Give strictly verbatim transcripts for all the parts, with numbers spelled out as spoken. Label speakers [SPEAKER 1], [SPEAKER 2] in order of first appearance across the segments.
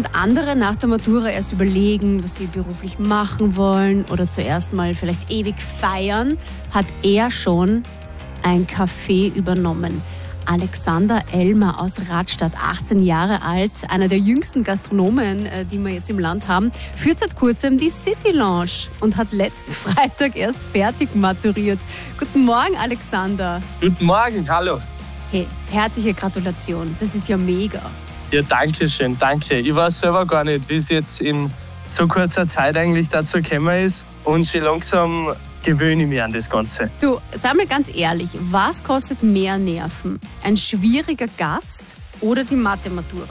[SPEAKER 1] Während andere nach der Matura erst überlegen, was sie beruflich machen wollen oder zuerst mal vielleicht ewig feiern, hat er schon ein Café übernommen. Alexander Elmer aus Radstadt, achtzehn Jahre alt, einer der jüngsten Gastronomen, die wir jetzt im Land haben, führt seit kurzem die City Lounge und hat letzten Freitag erst fertig maturiert. Guten Morgen, Alexander.
[SPEAKER 2] Guten Morgen, hallo.
[SPEAKER 1] Hey, herzliche Gratulation, das ist ja mega.
[SPEAKER 2] Ja, danke schön, danke. Ich weiß selber gar nicht, wie es jetzt in so kurzer Zeit eigentlich dazu gekommen ist. Und schon langsam gewöhne ich mich an das Ganze.
[SPEAKER 1] Du, sag mal ganz ehrlich, was kostet mehr Nerven? Ein schwieriger Gast oder die Mathe-Matura?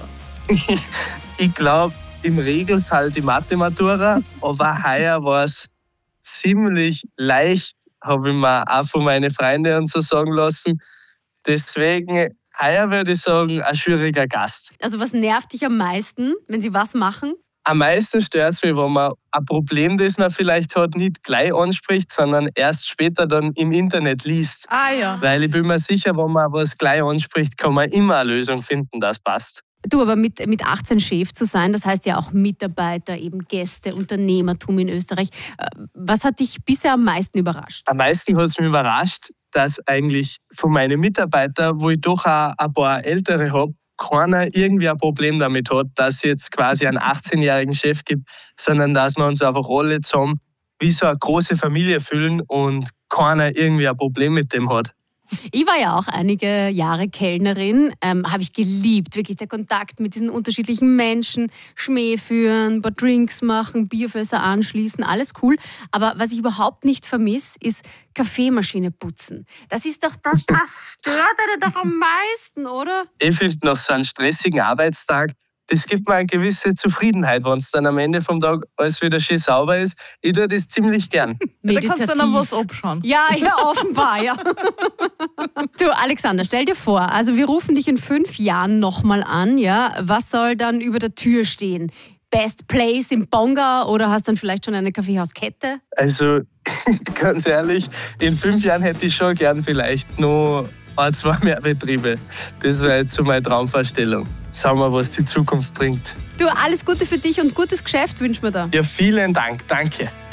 [SPEAKER 2] Ich glaube, im Regelfall die Mathe-Matura, aber heuer war es ziemlich leicht, habe ich mir auch von meinen Freunden und so sagen lassen. Deswegen, heuer würde ich sagen, ein schwieriger Gast.
[SPEAKER 1] Also was nervt dich am meisten, wenn sie was machen?
[SPEAKER 2] Am meisten stört es mich, wenn man ein Problem, das man vielleicht hat, nicht gleich anspricht, sondern erst später dann im Internet liest.
[SPEAKER 1] Ah ja.
[SPEAKER 2] Weil ich bin mir sicher, wenn man was gleich anspricht, kann man immer eine Lösung finden, das passt.
[SPEAKER 1] Du, aber mit, mit achtzehn Chef zu sein, das heißt ja auch Mitarbeiter, eben Gäste, Unternehmertum in Österreich. Was hat dich bisher am meisten überrascht?
[SPEAKER 2] Am meisten hat es mich überrascht, dass eigentlich von meinen Mitarbeitern, wo ich doch auch ein paar Ältere habe, keiner irgendwie ein Problem damit hat, dass es jetzt quasi einen achtzehnjährigen Chef gibt, sondern dass wir uns einfach alle zusammen wie so eine große Familie fühlen und keiner irgendwie ein Problem mit dem hat.
[SPEAKER 1] Ich war ja auch einige Jahre Kellnerin, ähm, habe ich geliebt, wirklich der Kontakt mit diesen unterschiedlichen Menschen, Schmäh führen, ein paar Drinks machen, Bierfässer anschließen, alles cool. Aber was ich überhaupt nicht vermisse, ist Kaffeemaschine putzen. Das ist doch das, das stört einen doch am meisten, oder?
[SPEAKER 2] Ich finde, nach so einem stressigen Arbeitstag, das gibt mir eine gewisse Zufriedenheit, wenn es dann am Ende vom Tag alles wieder schön sauber ist. Ich tue das ziemlich gern.
[SPEAKER 3] Da kannst du dann was abschauen.
[SPEAKER 1] Ja, ja, offenbar, ja. Du, Alexander, stell dir vor, also wir rufen dich in fünf Jahren nochmal an, ja. Was soll dann über der Tür stehen? Best Place im Bonga oder hast dann vielleicht schon eine Kaffeehauskette?
[SPEAKER 2] Also, ganz ehrlich, in fünf Jahren hätte ich schon gern vielleicht noch ein, zwei mehr Betriebe. Das wäre jetzt so meine Traumvorstellung. Schauen wir, was die Zukunft bringt.
[SPEAKER 1] Du, alles Gute für dich und gutes Geschäft wünschen wir dir.
[SPEAKER 2] Ja, vielen Dank. Danke.